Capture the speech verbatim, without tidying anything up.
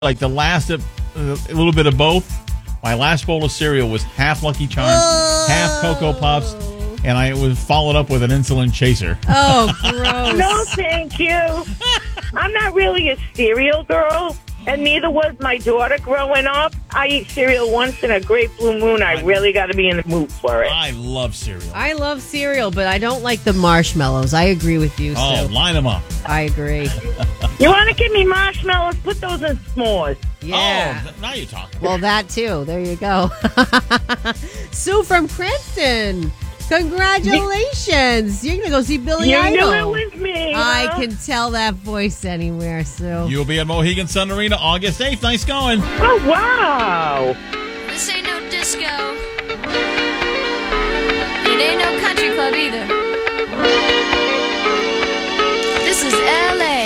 like the last of uh, a little bit of both. My last bowl of cereal was half Lucky Charms, oh. half Cocoa Puffs, and I was followed up with an insulin chaser. Oh, gross. No, thank you. I'm not really a cereal girl, and neither was my daughter growing up. I eat cereal once in a great blue moon. I really got to be in the mood for it. I love cereal. I love cereal, but I don't like the marshmallows. I agree with you, Oh, Sue. line them up. I agree. You want to give me marshmallows? Put those in s'mores. Yeah. Oh, th- now you're talking. Well, that too. There you go. Sue from Cranston. Congratulations. You're going to go see Billy You Idol. knew it was me. I huh? can tell that voice anywhere, Sue. You'll be at Mohegan Sun Arena August eighth. Nice going. Oh, wow. This ain't no disco. It ain't no country club either. This is L A